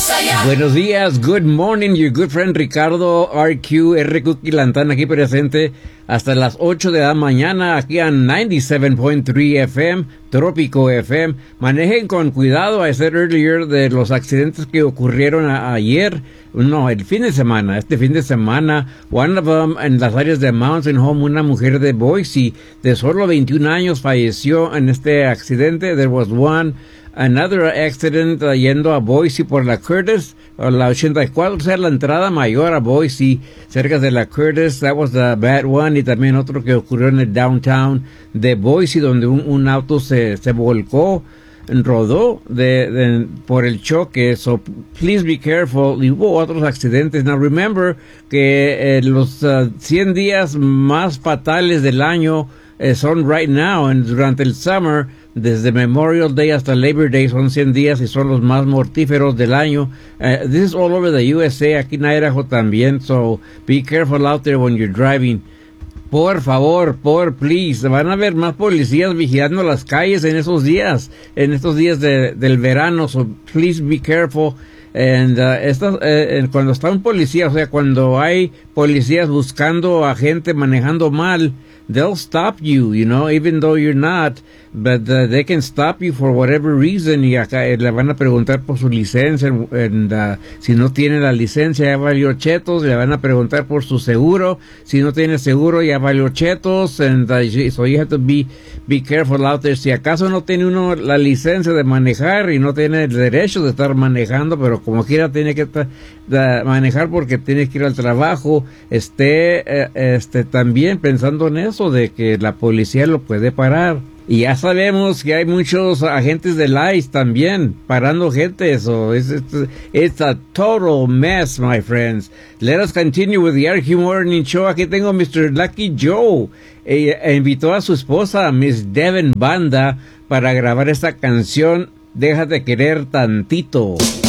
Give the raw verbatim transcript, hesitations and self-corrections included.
Buenos días, good morning, your good friend Ricardo R Q, R Q Quilantán aquí presente hasta las ocho de la mañana aquí a noventa y siete punto tres F M, Trópico F M. Manejen con cuidado, I said earlier, de los accidentes que ocurrieron a, ayer, no, el fin de semana, este fin de semana, one of them en las áreas de Mountain Home, una mujer de Boise de solo veintiún años falleció en este accidente. There was one Another accident uh, yendo a Boise por la Curtis, o la ochenta y cuatro, o sea, la entrada mayor a Boise, cerca de la Curtis. That was the bad one. Y también otro que ocurrió en el downtown de Boise, donde un, un auto se, se volcó, rodó de, de, por el choque. So, please be careful. Y hubo otros accidentes. Now, remember que eh, los uh, cien días más fatales del año eh, son right now, and durante el summer, desde Memorial Day hasta Labor Day son cien días y son los más mortíferos del año. Uh, this is all over the U S A, aquí en Idaho también, so be careful out there when you're driving. Por favor, por please, van a haber más policías vigilando las calles en esos días, en estos días de, del verano, so please be careful. And, uh, esta, eh, cuando está un policía, o sea, cuando hay policías buscando a gente manejando mal, they'll stop you, you know, even though you're not, but uh, they can stop you for whatever reason, y acá eh, le van a preguntar por su licencia, and, uh, si no tiene la licencia ya valió chetos, le van a preguntar por su seguro, si no tiene seguro ya valió chetos, and uh, so you have to be, be careful out there. Si acaso no tiene uno la licencia de manejar y no tiene el derecho de estar manejando, pero como quiera tiene que de manejar porque tiene que ir al trabajo, esté eh, este también pensando en eso, de que la policía lo puede parar. Y ya sabemos que hay muchos agentes del I C E también parando gente. Eso es it's, it's a total mess, my friends. Let us continue with the R Q Morning Show. Aquí tengo a mister Lucky Joe. E, e invitó a su esposa, Miss Devin Banda, para grabar esta canción, Déjate Querer Tantito.